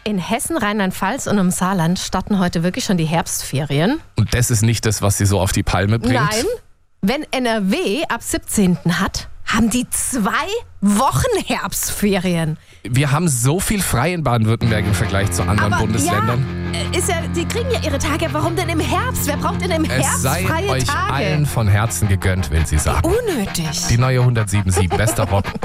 In Hessen, Rheinland-Pfalz und im Saarland starten heute wirklich schon die Herbstferien. Und das ist nicht das, was sie so auf die Palme bringt? Nein, wenn NRW ab 17. hat, haben die 2 Wochen Herbstferien. Wir haben so viel frei in Baden-Württemberg im Vergleich zu anderen Bundesländern. Die kriegen ja ihre Tage. Warum denn im Herbst? Wer braucht denn im Herbst Es sei freie euch Tage? allen von Herzen gegönnt, will sie sagen. Unnötig. Die neue 107.7 Bester Rock.